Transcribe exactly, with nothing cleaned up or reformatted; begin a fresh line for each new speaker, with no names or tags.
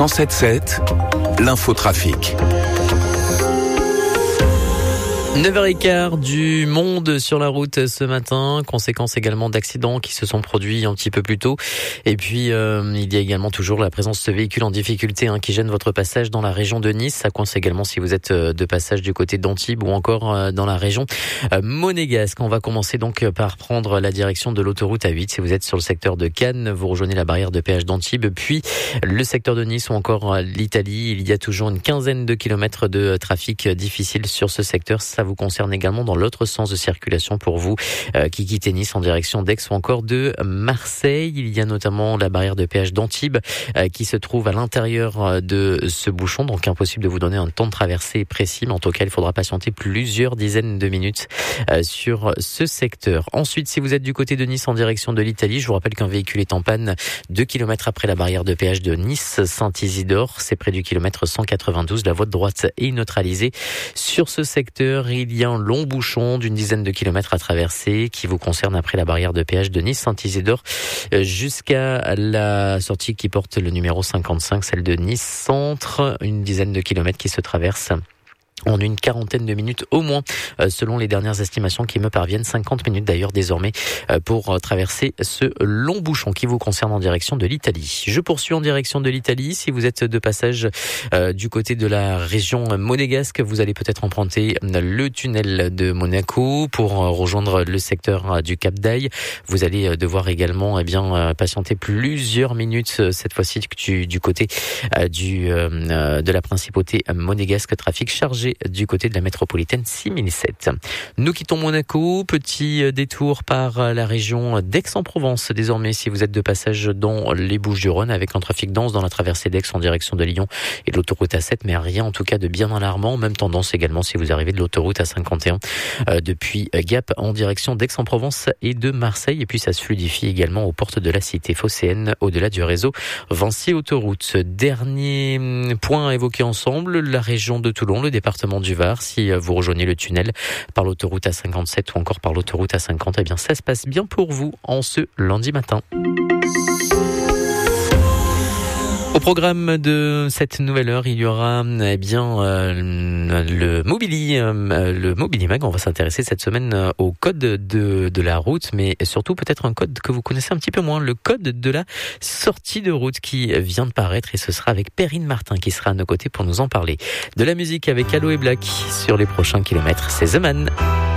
cent sept sept, l'infotrafic.
neuf heures quinze du monde sur la route ce matin, conséquence également d'accidents qui se sont produits un petit peu plus tôt. Et puis euh, il y a également toujours la présence de véhicules en difficulté hein, qui gênent votre passage dans la région de Nice. Ça coince également si vous êtes de passage du côté d'Antibes ou encore euh, dans la région euh, monégasque. On va commencer donc par prendre la direction de l'autoroute A huit. Si vous êtes sur le secteur de Cannes, vous rejoignez la barrière de péage d'Antibes, puis le secteur de Nice ou encore l'Italie. Il y a toujours une quinzaine de kilomètres de trafic difficile sur ce secteur. Ça vous concerne également dans l'autre sens de circulation pour vous euh, qui quittez Nice en direction d'Aix ou encore de Marseille. Il y a notamment la barrière de péage d'Antibes euh, qui se trouve à l'intérieur de ce bouchon, donc impossible de vous donner un temps de traversée précis, mais en tout cas il faudra patienter plusieurs dizaines de minutes euh, sur ce secteur. Ensuite, si vous êtes du côté de Nice en direction de l'Italie, je vous rappelle qu'un véhicule est en panne deux kilomètres après la barrière de péage de Nice-Saint-Isidore. C'est près du kilomètre cent quatre-vingt-douze. La voie de droite est neutralisée. Sur ce secteur, il y a un long bouchon d'une dizaine de kilomètres à traverser qui vous concerne après la barrière de péage de Nice-Saint-Isidore jusqu'à la sortie qui porte le numéro cinquante-cinq, celle de Nice-Centre. Une dizaine de kilomètres qui se traversent en une quarantaine de minutes au moins, selon les dernières estimations qui me parviennent. cinquante minutes d'ailleurs désormais pour traverser ce long bouchon qui vous concerne en direction de l'Italie. Je poursuis en direction de l'Italie. Si vous êtes de passage euh, du côté de la région monégasque, vous allez peut-être emprunter le tunnel de Monaco pour rejoindre le secteur du Cap d'Aille. Vous allez devoir également eh bien patienter plusieurs minutes cette fois-ci du, du côté euh, du, euh, de la principauté monégasque. Trafic chargé du côté de la métropolitaine six mille sept. Nous quittons Monaco, petit détour par la région d'Aix-en-Provence. Désormais, si vous êtes de passage dans les Bouches-du-Rhône, avec un trafic dense dans la traversée d'Aix en direction de Lyon et de l'autoroute A sept, mais rien en tout cas de bien alarmant. Même tendance également si vous arrivez de l'autoroute A cinquante et un euh, depuis Gap en direction d'Aix-en-Provence et de Marseille. Et puis ça se fluidifie également aux portes de la cité phocéenne au-delà du réseau Vinci Autoroute. Dernier point à évoquer ensemble, la région de Toulon, le département du Var. Si vous rejoignez le tunnel par l'autoroute A cinquante-sept ou encore par l'autoroute A cinquante, eh bien ça se passe bien pour vous en ce lundi matin. Au programme de cette nouvelle heure, il y aura eh bien euh, le Mobili, euh, le Mobili Mag. On va s'intéresser cette semaine au code de de la route, mais surtout peut-être un code que vous connaissez un petit peu moins, le code de la sortie de route qui vient de paraître, et ce sera avec Perrine Martin qui sera à nos côtés pour nous en parler. De la musique avec Allo et Black sur les prochains kilomètres, c'est The Man.